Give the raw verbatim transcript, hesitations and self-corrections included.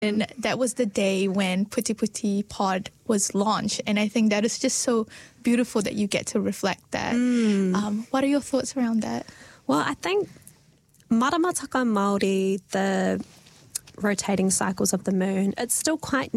And that was the day when Puti Puti Pod was launched. And I think that is just so beautiful that you get to reflect that. Mm. Um, what are your thoughts around that? Well, I think Maramataka Māori, the rotating cycles of the moon, it's still quite